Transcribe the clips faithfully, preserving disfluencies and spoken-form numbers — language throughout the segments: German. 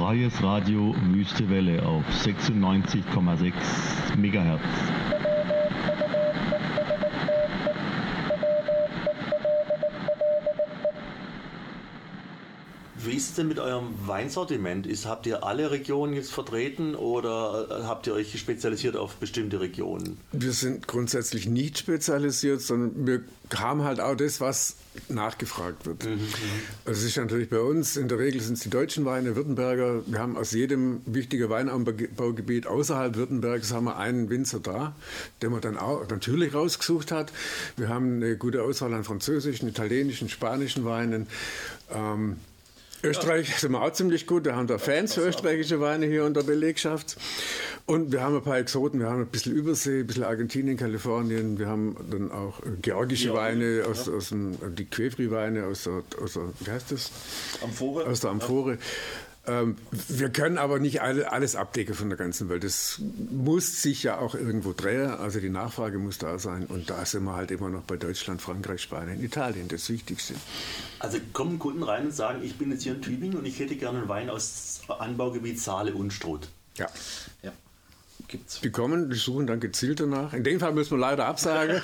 Freies Radio Wüste Welle auf sechsundneunzig Komma sechs Megahertz. Wie ist es denn mit eurem Weinsortiment? Ist, habt ihr alle Regionen jetzt vertreten oder habt ihr euch spezialisiert auf bestimmte Regionen? Wir sind grundsätzlich nicht spezialisiert, sondern wir haben halt auch das, was nachgefragt wird. Mhm. Also es ist natürlich bei uns, in der Regel sind es die deutschen Weine, Württemberger. Wir haben aus jedem wichtigen Weinanbaugebiet außerhalb Württembergs haben wir einen Winzer da, den man dann auch natürlich rausgesucht hat. Wir haben eine gute Auswahl an französischen, italienischen, spanischen Weinen. Ähm, Österreich sind wir auch ziemlich gut, da haben wir Fans für österreichische Weine hier in der Belegschaft. Und wir haben ein paar Exoten, wir haben ein bisschen Übersee, ein bisschen Argentinien, Kalifornien, wir haben dann auch georgische ja, Weine, aus, ja. aus dem, die Quevri-Weine aus der, aus der, wie heißt das? Amphore. Aus der Amphore. Ja. Ähm, wir können aber nicht alle, alles abdecken von der ganzen Welt. Das muss sich ja auch irgendwo drehen, also die Nachfrage muss da sein. Und da sind wir halt immer noch bei Deutschland, Frankreich, Spanien, Italien, das Wichtigste. Also kommen Kunden rein und sagen, ich bin jetzt hier in Tübingen und ich hätte gerne einen Wein aus Anbaugebiet Saale-Unstrut. Ja. Ja. Gibt's. Die kommen, die suchen dann gezielt danach. In dem Fall müssen wir leider absagen.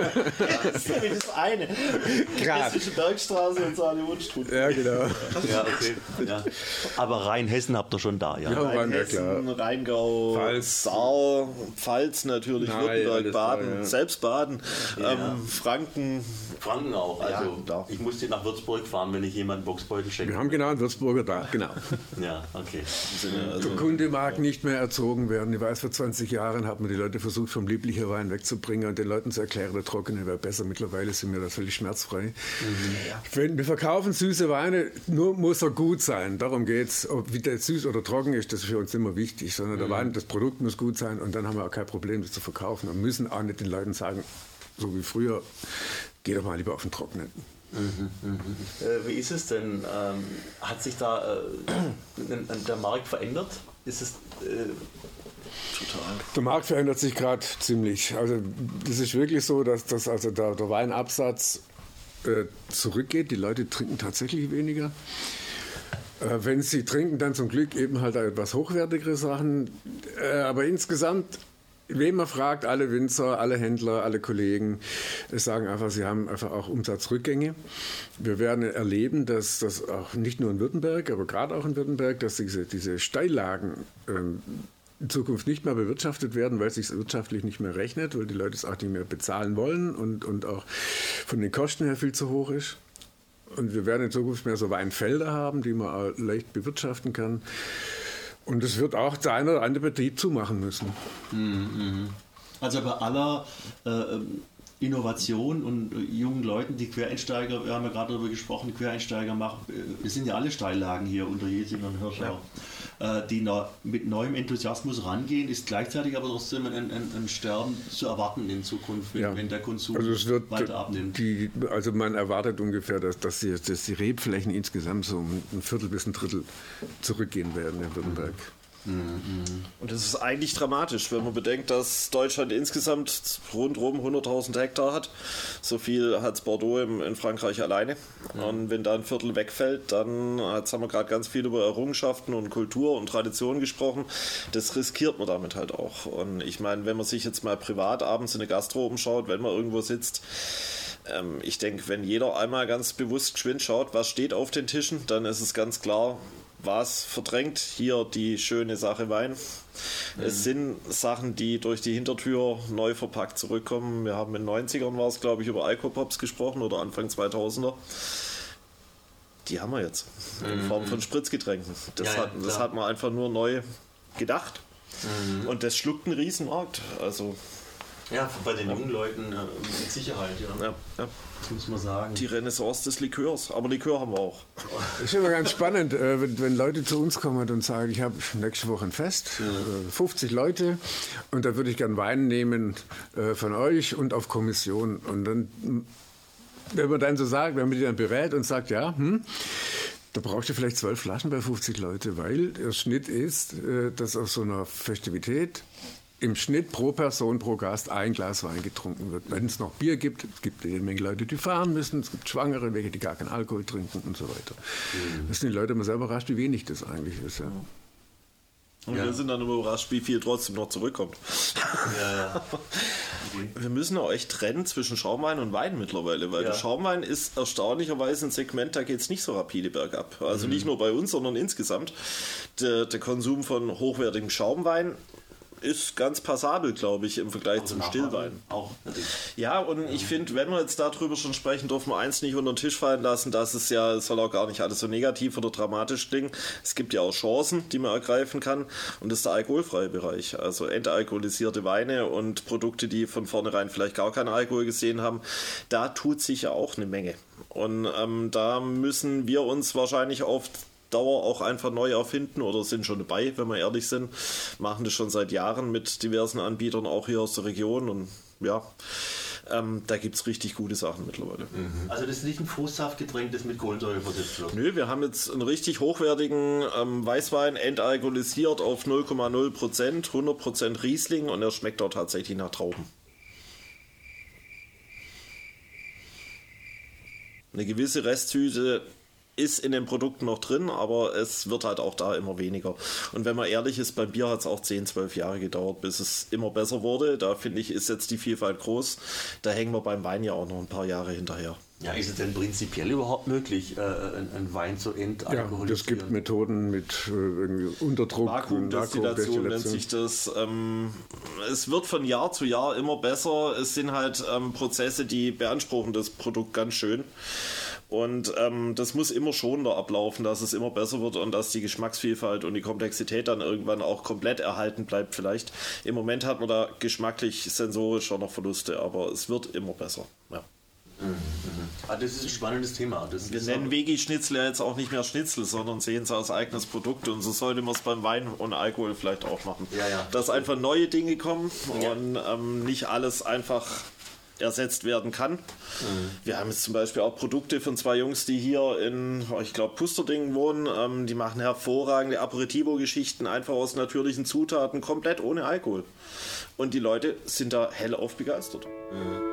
Das ist nämlich das eine. Gerade. Zwischen Bergstraße und Saale-Unstrut. Ja, genau. Ja, okay. Ja. Aber Rheinhessen habt ihr schon da, ja? Ja, Rheinhessen, ja, Rheingau, Pfalz. Saar, Pfalz natürlich, Nein, Württemberg, Baden, da, ja. selbst Baden, Ja. ähm, Franken. Franken auch. Also Ja, ich musste nach Würzburg fahren, wenn ich jemanden Boxbeutel schenke. Wir haben genau einen Würzburger da, genau. Ja, okay. Der Kunde mag nicht mehr erzogen werden. Ich weiß, vor zwanzig Jahren hat man die Leute versucht, vom lieblichen Wein wegzubringen und den Leuten zu erklären, der trockene wäre besser. Mittlerweile sind wir da völlig schmerzfrei. Mhm. Wenn wir verkaufen süße Weine, nur muss er gut sein. Darum geht es. Ob wie der süß oder trocken ist, das ist für uns immer wichtig. Sondern der mhm. Wein, das Produkt muss gut sein und dann haben wir auch kein Problem, das zu verkaufen. Und müssen auch nicht den Leuten sagen, so wie früher, geh doch mal lieber auf den Trockenen. Mhm, mhm. Äh, wie ist es denn? Ähm, hat sich da äh, der Markt verändert? Ist es äh, Total. Der Markt verändert sich gerade ziemlich. Also das ist wirklich so, dass, dass also der, der Weinabsatz äh, zurückgeht. Die Leute trinken tatsächlich weniger. Äh, wenn sie trinken, dann zum Glück eben halt etwas hochwertigere Sachen. Äh, aber insgesamt, wen man fragt, alle Winzer, alle Händler, alle Kollegen sagen einfach, sie haben einfach auch Umsatzrückgänge. Wir werden erleben, dass das auch nicht nur in Württemberg, aber gerade auch in Württemberg, dass diese, diese Steillagen ähm, in Zukunft nicht mehr bewirtschaftet werden, weil es sich wirtschaftlich nicht mehr rechnet, weil die Leute es auch nicht mehr bezahlen wollen und, und auch von den Kosten her viel zu hoch ist. Und wir werden in Zukunft mehr so Weinfelder haben, die man auch leicht bewirtschaften kann. Und es wird auch der eine oder andere Betrieb zumachen müssen. Also bei aller äh, Innovation und äh, jungen Leuten, die Quereinsteiger, wir haben ja gerade darüber gesprochen, Quereinsteiger machen, äh, es sind ja alle Steillagen hier unter Jesing und Hirschau, ja. äh, die na, mit neuem Enthusiasmus rangehen, ist gleichzeitig aber trotzdem ein, ein, ein Sterben zu erwarten in Zukunft, wenn, ja. wenn der Konsum also es wird weiter abnimmt. Die, also man erwartet ungefähr, dass, dass, die, dass die Rebflächen insgesamt so um ein Viertel bis ein Drittel zurückgehen werden in Württemberg. Und das ist eigentlich dramatisch, wenn man bedenkt, dass Deutschland insgesamt rundherum hunderttausend Hektar hat. So viel hat Bordeaux im, in Frankreich alleine. Ja. Und wenn da ein Viertel wegfällt, dann, jetzt haben wir gerade ganz viel über Errungenschaften und Kultur und Tradition gesprochen, das riskiert man damit halt auch. Und ich meine, wenn man sich jetzt mal privat abends in eine Gastro umschaut, wenn man irgendwo sitzt, ähm, ich denke, wenn jeder einmal ganz bewusst geschwind schaut, was steht auf den Tischen, dann ist es ganz klar, was verdrängt hier die schöne Sache Wein. Mhm. Es sind Sachen, die durch die Hintertür neu verpackt zurückkommen. Wir haben in den neunzigern war es, glaube ich, über Alkopops gesprochen oder Anfang zweitausender. Die haben wir jetzt in mhm. Form von Spritzgetränken. Das, ja, hat, das hat man einfach nur neu gedacht. Mhm. Und das schluckt einen Riesenmarkt. Also ja, bei den jungen Leuten äh, mit Sicherheit, ja. Ja, ja. Das muss man sagen. Die Renaissance des Likörs, aber Likör haben wir auch. Das ist immer ganz spannend, äh, wenn, wenn Leute zu uns kommen und sagen, ich habe nächste Woche ein Fest, ja. äh, fünfzig Leute und da würde ich gern Wein nehmen äh, von euch und auf Kommission. Und dann, wenn man dann so sagt, wenn man die dann berät und sagt, ja, hm, da braucht ihr vielleicht zwölf Flaschen bei fünfzig Leute, weil der Schnitt ist, äh, dass auf so einer Festivität im Schnitt pro Person, pro Gast ein Glas Wein getrunken wird. Wenn es noch Bier gibt, es gibt jede Menge Leute, die fahren müssen, es gibt Schwangere, welche die gar keinen Alkohol trinken und so weiter. Mhm. Das sind die Leute immer sehr überrascht, wie wenig das eigentlich ist. Ja. Und ja. wir sind dann immer überrascht, wie viel trotzdem noch zurückkommt. Ja, ja. Okay. Wir müssen auch echt trennen zwischen Schaumwein und Wein mittlerweile, weil ja. der Schaumwein ist erstaunlicherweise ein Segment, da geht es nicht so rapide bergab. Also mhm. nicht nur bei uns, sondern insgesamt. Der, der Konsum von hochwertigem Schaumwein ist ganz passabel, glaube ich, im Vergleich also zum Stillwein. Auch natürlich. Ja, und ja. ich finde, wenn wir jetzt darüber schon sprechen, dürfen wir eins nicht unter den Tisch fallen lassen, dass es ja, es soll auch gar nicht alles so negativ oder dramatisch klingen. Es gibt ja auch Chancen, die man ergreifen kann, und das ist der alkoholfreie Bereich. Also entalkoholisierte Weine und Produkte, die von vornherein vielleicht gar keinen Alkohol gesehen haben, da tut sich ja auch eine Menge. Und ähm, da müssen wir uns wahrscheinlich auf Dauer auch einfach neu erfinden oder sind schon dabei, wenn wir ehrlich sind, machen das schon seit Jahren mit diversen Anbietern, auch hier aus der Region, und ja, ähm, da gibt es richtig gute Sachen mittlerweile. Mhm. Also das ist nicht ein Fruchtsaftgetränk, das mit Kohlensäure versetzt wird? Nö, wir haben jetzt einen richtig hochwertigen ähm, Weißwein, entalkoholisiert auf null Komma null Prozent, hundert Prozent Riesling, und er schmeckt dort tatsächlich nach Trauben. Eine gewisse Restsüße ist in den Produkten noch drin, aber es wird halt auch da immer weniger. Und wenn man ehrlich ist, beim Bier hat es auch zehn, zwölf Jahre gedauert, bis es immer besser wurde. Da finde ich, ist jetzt die Vielfalt groß. Da hängen wir beim Wein ja auch noch ein paar Jahre hinterher. Ja, ist es denn prinzipiell überhaupt möglich, äh, einen Wein zu entalkoholisieren? Ja, es gibt Methoden mit äh, irgendwie Unterdruck. Vakuumdestillation nennt sich das. Ähm, es wird von Jahr zu Jahr immer besser. Es sind halt ähm, Prozesse, die beanspruchen das Produkt ganz schön. Und ähm, das muss immer schonender ablaufen, dass es immer besser wird und dass die Geschmacksvielfalt und die Komplexität dann irgendwann auch komplett erhalten bleibt vielleicht. Im Moment hat man da geschmacklich, sensorisch auch noch Verluste, aber es wird immer besser. Ja. Mhm. Ah, das ist ein spannendes Thema. Das Wir ist nennen auch Veggie-Schnitzel ja jetzt auch nicht mehr Schnitzel, sondern sehen es als eigenes Produkt, und so sollte man es beim Wein und Alkohol vielleicht auch machen. Ja, ja. Dass einfach neue Dinge kommen Ja. und ähm, nicht alles einfach ersetzt werden kann. Mhm. Wir haben jetzt zum Beispiel auch Produkte von zwei Jungs, die hier in, ich glaube, Pusterdingen wohnen. Ähm, die machen hervorragende Aperitivo-Geschichten, einfach aus natürlichen Zutaten, komplett ohne Alkohol. Und die Leute sind da hellauf begeistert. Mhm.